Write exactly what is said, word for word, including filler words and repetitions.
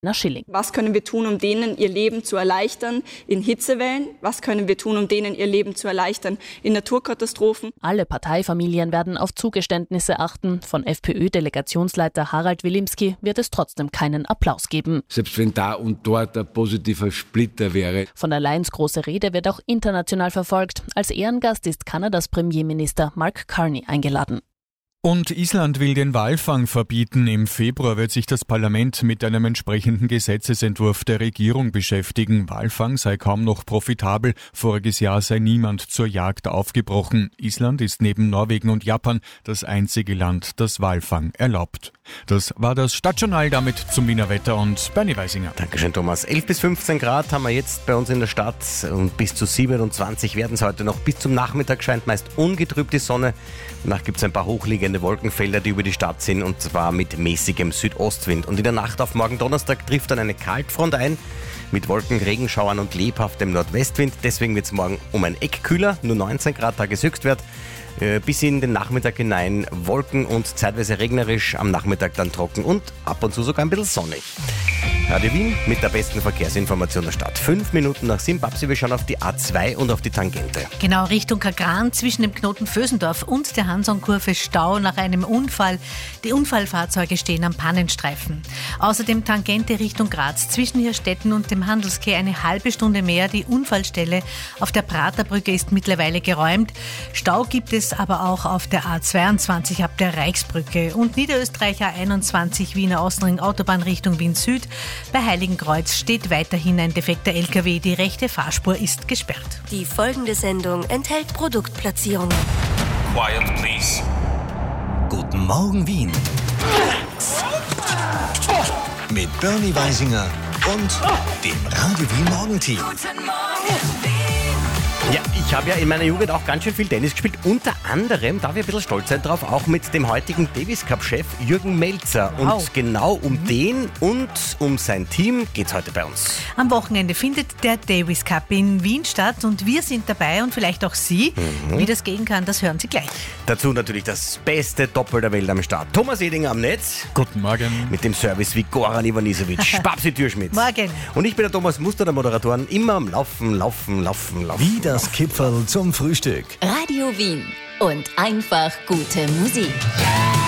Schilling. Was können wir tun, um denen ihr Leben zu erleichtern in Hitzewellen? Was können wir tun, um denen ihr Leben zu erleichtern in Naturkatastrophen? Alle Parteifamilien werden auf Zugeständnisse achten. Von FPÖ-Delegationsleiter Harald Wilimski wird es trotzdem keinen Applaus geben. Selbst wenn da und dort ein positiver Splitter wäre. Von der Lions große Rede wird auch international verfolgt. Als Ehrengast ist Kanadas Premierminister Mark Carney eingeladen. Und Island will den Walfang verbieten. Im Februar wird sich das Parlament mit einem entsprechenden Gesetzesentwurf der Regierung beschäftigen. Walfang sei kaum noch profitabel. Voriges Jahr sei niemand zur Jagd aufgebrochen. Island ist neben Norwegen und Japan das einzige Land, das Walfang erlaubt. Das war das Stadtjournal, damit zum Wiener Wetter und Bernie Weisinger. Dankeschön, Thomas. elf bis fünfzehn Grad haben wir jetzt bei uns in der Stadt und bis zu siebenundzwanzig werden es heute noch. Bis zum Nachmittag scheint meist ungetrübt die Sonne. Danach gibt es ein paar hochliegende Wolkenfelder, die über die Stadt sind, und zwar mit mäßigem Südostwind. Und in der Nacht auf morgen Donnerstag trifft dann eine Kaltfront ein mit Wolken, Regenschauern und lebhaftem Nordwestwind. Deswegen wird es morgen um ein Eck kühler, nur neunzehn Grad Tageshöchstwert. Bis in den Nachmittag hinein Wolken und zeitweise regnerisch, am Nachmittag dann trocken und ab und zu sogar ein bisschen sonnig. Radio Wien mit der besten Verkehrsinformation der Stadt. Fünf Minuten nach sieben, Babsi, wir schauen auf die A zwei und auf die Tangente. Genau, Richtung Kagran zwischen dem Knoten Vösendorf und der Hanson-Kurve Stau nach einem Unfall. Die Unfallfahrzeuge stehen am Pannenstreifen. Außerdem Tangente Richtung Graz zwischen Hirstetten und dem Handelskeh eine halbe Stunde mehr. Die Unfallstelle auf der Praterbrücke ist mittlerweile geräumt. Stau gibt es aber auch auf der A zweiundzwanzig ab der Reichsbrücke und Niederösterreich A einundzwanzig Wiener Ostring Autobahn Richtung Wien Süd. Bei Heiligenkreuz steht weiterhin ein defekter L K W. Die rechte Fahrspur ist gesperrt. Die folgende Sendung enthält Produktplatzierungen. Quiet, please. Guten Morgen, Wien. Mit Bernie Weisinger und dem Radio Wien Morgenteam. Guten Morgen, Wien. Ja, ich habe ja in meiner Jugend auch ganz schön viel Tennis gespielt. Unter anderem, darf ich ein bisschen stolz sein drauf, auch mit dem heutigen Davis Cup-Chef Jürgen Melzer. Und Wow. genau um mhm. den und um sein Team geht's heute bei uns. Am Wochenende findet der Davis Cup in Wien statt und wir sind dabei und vielleicht auch Sie. Mhm. Wie das gehen kann, das hören Sie gleich. Dazu natürlich das beste Doppel der Welt am Start. Thomas Edinger am Netz. Guten Morgen. Mit dem Service wie Goran Ivanisevic, Babsi Türschmidt. Morgen. Und ich bin der Thomas Muster, der Moderatoren, immer am Laufen, Laufen, Laufen, Laufen. Wie das Kipferl zum Frühstück. Radio Wien und einfach gute Musik.